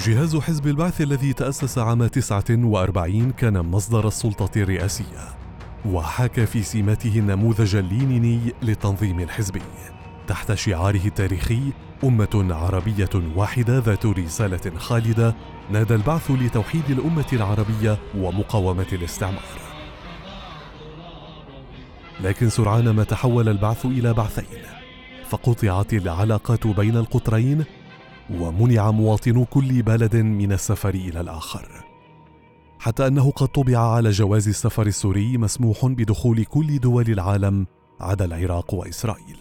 جهاز حزب البعث الذي تأسس عام 49 كان مصدر السلطة الرئاسية، وحاكى في سماته النموذج اللينيني للتنظيم الحزبي تحت شعاره التاريخي أمة عربية واحدة ذات رسالة خالدة. نادى البعث لتوحيد الأمة العربية ومقاومة الاستعمار. لكن سرعان ما تحول البعث إلى بعثين، فقطعت العلاقات بين القطرين، ومنع مواطنو كل بلد من السفر إلى الآخر، حتى أنه قد طبع على جواز السفر السوري مسموح بدخول كل دول العالم عدا العراق وإسرائيل.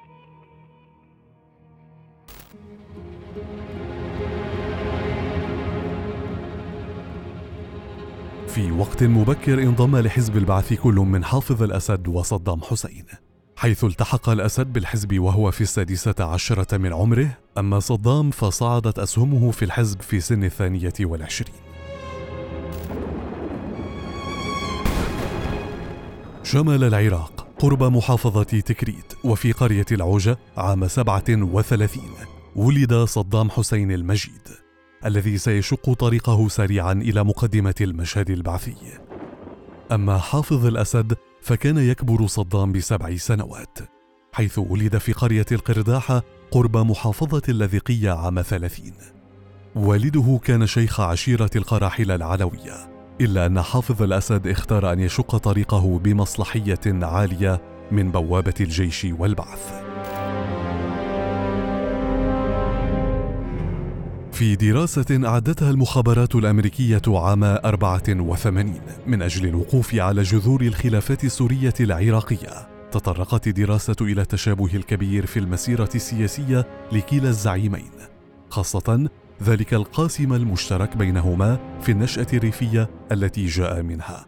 في وقت مبكر انضم لحزب البعث كل من حافظ الأسد وصدام حسين، حيث التحق الأسد بالحزب وهو في 16 من عمره، أما صدام فصعدت أسهمه في الحزب في سن 22. شمال العراق قرب محافظة تكريت وفي قرية العوجة عام 37 ولد صدام حسين المجيد، الذي سيشق طريقه سريعا إلى مقدمة المشهد البعثي. أما حافظ الأسد فكان يكبر صدام ب7 سنوات، حيث ولد في قرية القرداحة قرب محافظة اللاذقية عام 30. والده كان شيخ عشيرة القراحلة العلوية، إلا أن حافظ الأسد اختار أن يشق طريقه بمصلحية عالية من بوابة الجيش والبعث. في دراسة أعدتها المخابرات الأمريكية عام 84 من أجل الوقوف على جذور الخلافات السورية العراقية، تطرقت الدراسة إلى التشابه الكبير في المسيرة السياسية لكلا الزعيمين، خاصة ذلك القاسم المشترك بينهما في النشأة الريفية التي جاء منها.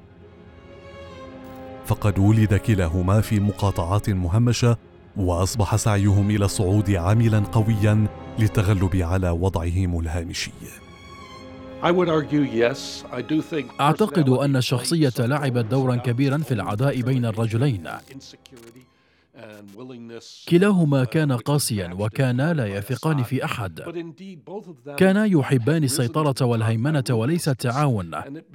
فقد ولد كلاهما في مقاطعات مهمشة، وأصبح سعيهم إلى الصعود عاملا قويا للتغلب على وضعهم الهامشي. أعتقد أن الشخصية لعبت دورا كبيرا في العداء بين الرجلين. كلاهما كان قاسيا وكانا لا يثقان في أحد، كانا يحبان السيطرة والهيمنة وليس التعاون،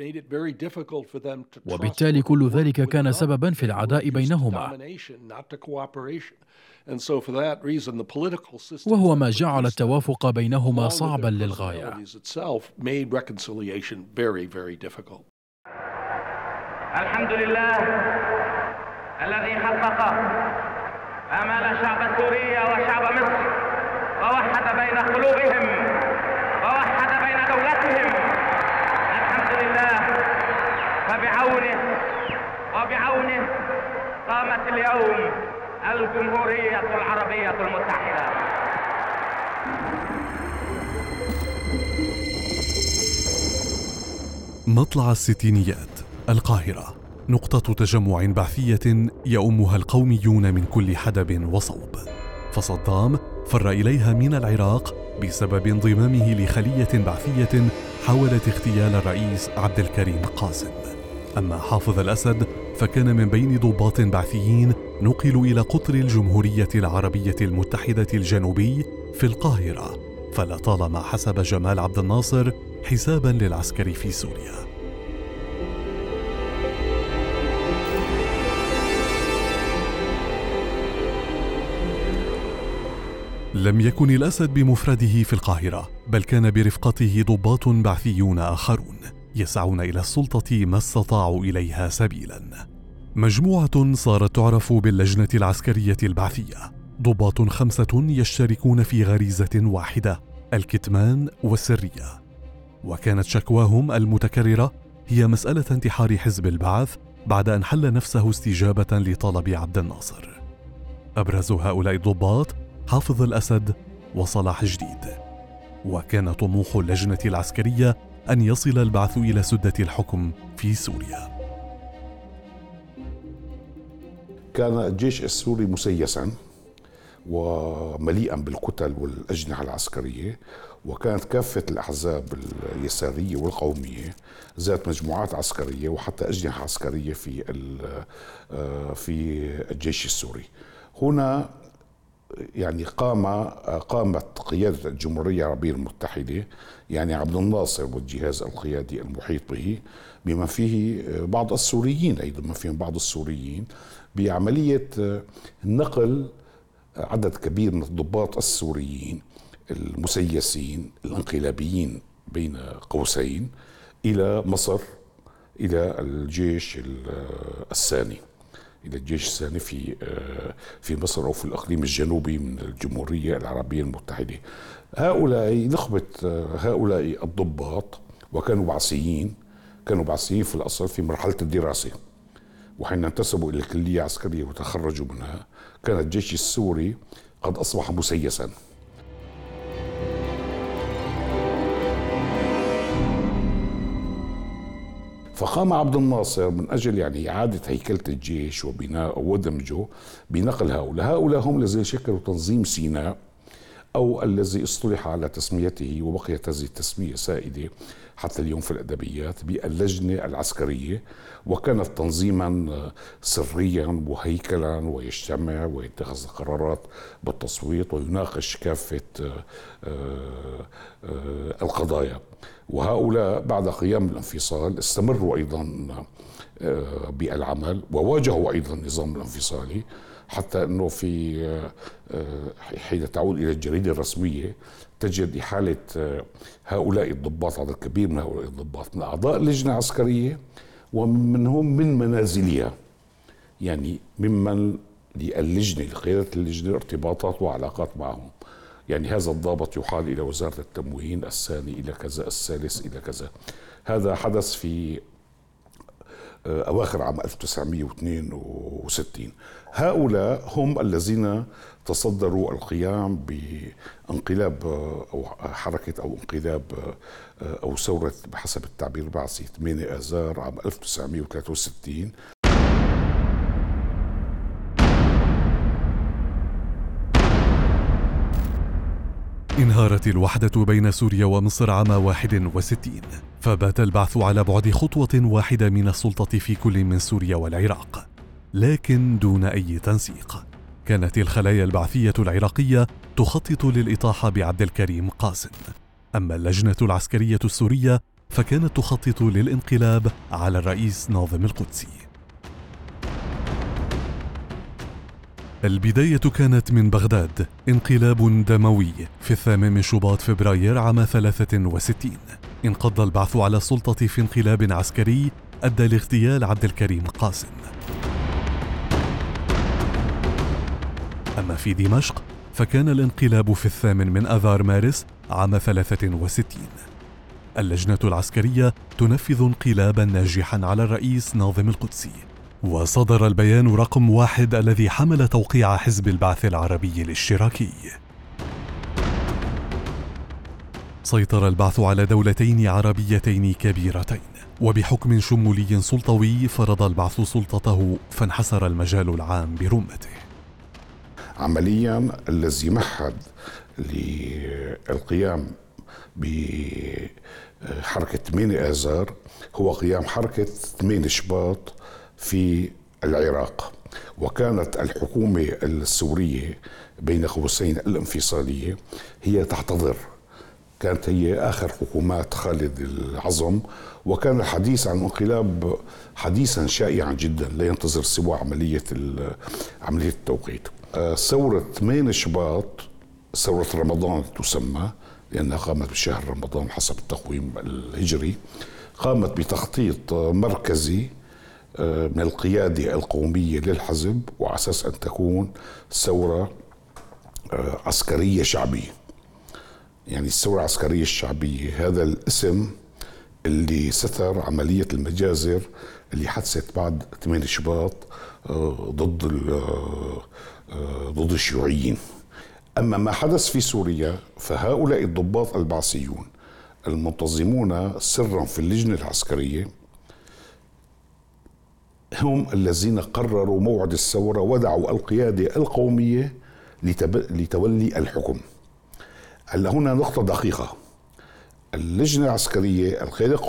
وبالتالي كل ذلك كان سببا في العداء بينهما، وهو ما جعل التوافق بينهما صعبا للغاية. الحمد لله الذي حقق آمال الشعب السوري وشعب مصر، ووحد بين قلوبهم ووحد بين دولتهم. الحمد لله، فبعونه وبعونه قامت اليوم الجمهورية العربية المتحدة. مطلع الستينيات، القاهرة، نقطة تجمع بعثية يؤمها القوميون من كل حدب وصوب، فصدام فر إليها من العراق بسبب انضمامه لخلية بعثية حاولت اغتيال الرئيس عبد الكريم قاسم. أما حافظ الأسد فكان من بين ضباط بعثيين نقلوا إلى قطر الجمهورية العربية المتحدة الجنوبي في القاهرة، فلطالما حسب جمال عبد الناصر حسابا للعسكر في سوريا. لم يكن الأسد بمفرده في القاهرة، بل كان برفقته ضباط بعثيون آخرون يسعون إلى السلطة ما استطاعوا إليها سبيلا. مجموعة صارت تعرف باللجنة العسكرية البعثية، ضباط 5 يشتركون في غريزة واحدة: الكتمان والسرية. وكانت شكواهم المتكررة هي مسألة انتحار حزب البعث بعد أن حل نفسه استجابة لطلب عبد الناصر. أبرز هؤلاء الضباط حافظ الأسد وصلاح جديد. وكان طموح اللجنة العسكرية أن يصل البعث إلى سدة الحكم في سوريا. كان الجيش السوري مسيسا ومليئا بالكتل والأجنحة العسكرية، وكانت كافة الأحزاب اليسارية والقومية ذات مجموعات عسكرية وحتى أجنحة عسكرية في الجيش السوري. هنا يعني قامت قيادة الجمهورية العربية المتحدة، يعني عبد الناصر والجهاز القيادي المحيط به، بما فيه بعض السوريين أيضا، ما فيهم بعض السوريين، بعملية نقل عدد كبير من الضباط السوريين المسيسين الانقلابيين بين قوسين إلى مصر، إلى الجيش الثاني، إلى الجيش الثاني في مصر أو في الإقليم الجنوبي من الجمهورية العربية المتحدة. هؤلاء نخبة هؤلاء الضباط، وكانوا بعثيين، كانوا بعثيين في الأصل في مرحلة الدراسة، وحين انتسبوا إلى الكلية العسكرية وتخرجوا منها كان الجيش السوري قد أصبح مسيسا. فقام عبد الناصر من أجل يعني إعادة هيكلة الجيش وبناء ودمجه بنقل هؤلاء هم الذين شكلوا تنظيم سيناء، أو الذي اصطلح على تسميته وبقيت هذه التسمية سائدة حتى اليوم في الأدبيات باللجنة العسكرية، وكانت تنظيما سريا وهيكلا ويجتمع ويتخذ قرارات بالتصويت ويناقش كافة القضايا. وهؤلاء بعد قيام الانفصال استمروا أيضا بالعمل وواجهوا أيضا النظام الانفصالي، حتى أنه في حين تعود إلى الجريدة الرسمية تجد إحالة هؤلاء الضباط، عدد كبير من هؤلاء الضباط من أعضاء اللجنة العسكرية ومنهم من منازلها، يعني ممن للجنة لقيادة اللجنة ارتباطات وعلاقات معهم. يعني هذا الضابط يحال إلى وزارة التموين، الثاني إلى كذا، الثالث إلى كذا. هذا حدث في أواخر عام 1962. هؤلاء هم الذين تصدروا القيام بانقلاب أو حركة أو انقلاب أو ثورة بحسب التعبير البعثي 8 آذار عام 1963. انهارت الوحدة بين سوريا ومصر عام 61، فبات البعث على بعد خطوة واحدة من السلطة في كل من سوريا والعراق، لكن دون أي تنسيق. كانت الخلايا البعثية العراقية تخطط للإطاحة بعبد الكريم قاسم، أما اللجنة العسكرية السورية فكانت تخطط للانقلاب على الرئيس ناظم القدسي. البداية كانت من بغداد، انقلاب دموي في 8 من شباط فبراير عام 63. انقض البعث على السلطة في انقلاب عسكري أدى لاغتيال عبد الكريم قاسم. أما في دمشق فكان الانقلاب في 8 من آذار مارس عام 63. اللجنة العسكرية تنفذ انقلابا ناجحا على الرئيس ناظم القدسي، وصدر البيان رقم 1 الذي حمل توقيع حزب البعث العربي الاشتراكي. سيطر البعث على دولتين عربيتين كبيرتين، وبحكم شمولي سلطوي فرض البعث سلطته فانحسر المجال العام برمته. عمليا الذي مهد للقيام بحركة 8 آذار هو قيام حركة 8 شباط في العراق، وكانت الحكومة السورية بين قوسين الانفصالية هي تحتضر، كانت هي آخر حكومات خالد العظم، وكان الحديث عن انقلاب حديثا شائعا جدا لا ينتظر سوى عملية التوقيت. ثورة 8 شباط، ثورة رمضان تسمى لأنها قامت بشهر رمضان حسب التقويم الهجري، قامت بتخطيط مركزي من القيادة القومية للحزب، وعلى أساس أن تكون ثورة عسكرية شعبية. يعني الثورة العسكرية الشعبية هذا الاسم اللي ستر عملية المجازر اللي حدثت بعد 8 شباط ضد الشيوعيين. أما ما حدث في سوريا فهؤلاء الضباط البعثيون المنتظمون سرا في اللجنة العسكرية هم الذين قرروا موعد الثورة ودعوا القيادة القومية لتولي الحكم. هلا هنا نقطة دقيقة، اللجنة العسكرية القيادة